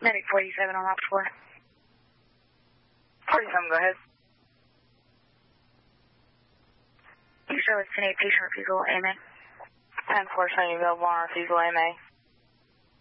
Medic 47 on Ops 4. 47, go ahead. You show us 10-8 patient refusal, AMA. 10-4 showing you available on refusal, AMA.